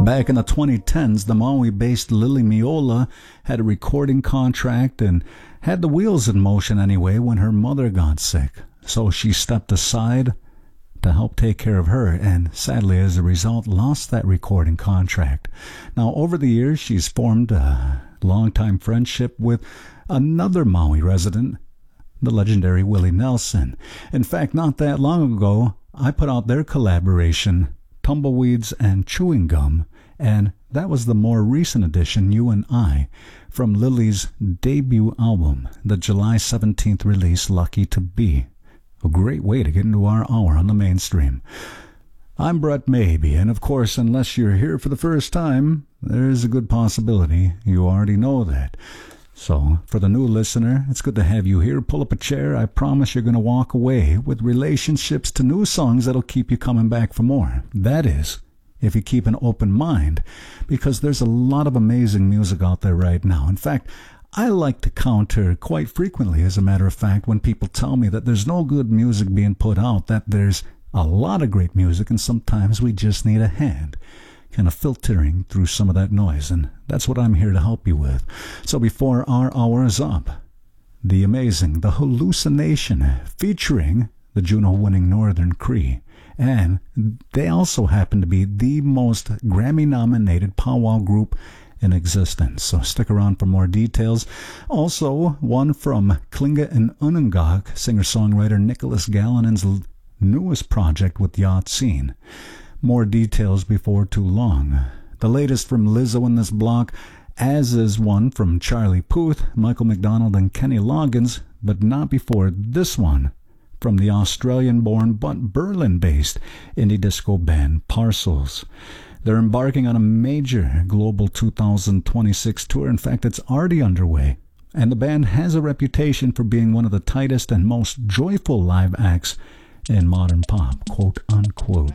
Back in the 2010s, the Maui-based Lily Miola had a recording contract and had the wheels in motion anyway when her mother got sick. So she stepped aside to help take care of her, and sadly, as a result, lost that recording contract. Now, over the years, she's formed a long-time friendship with another Maui resident, the legendary Willie Nelson. In fact, not that long ago, I put out their collaboration, Tumbleweeds and Chewing Gum, and that was the more recent edition, You and I, from Lily's debut album, the July 17th release, Lucky to Be. A great way to get into our hour on the mainstream. I'm Brett Maybe, and of course, unless you're here for the first time, there's a good possibility you already know that. So, for the new listener, it's good to have you here. Pull up a chair. I promise you're going to walk away with relationships to new songs that'll keep you coming back for more. That is, if you keep an open mind, because there's a lot of amazing music out there right now. In fact, I like to counter quite frequently, as a matter of fact, when people tell me that there's no good music being put out, that there's a lot of great music, and sometimes we just need a hand kind of filtering through some of that noise, and that's what I'm here to help you with. So before our hour is up, the amazing The Hallucination, featuring the Juno-winning Northern Cree, and they also happen to be the most Grammy-nominated powwow group in existence. So stick around for more details. Also, one from Klinga and Unangak, singer-songwriter Nicholas Gallinan's newest project with Yacht Scene. More details before too long. The latest from Lizzo in this block, as is one from Charlie Puth, Michael McDonald, and Kenny Loggins, but not before this one from the Australian-born but Berlin-based indie disco band Parcels. They're embarking on a major global 2026 tour. In fact, it's already underway. And the band has a reputation for being one of the tightest and most joyful live acts in modern pop, quote unquote.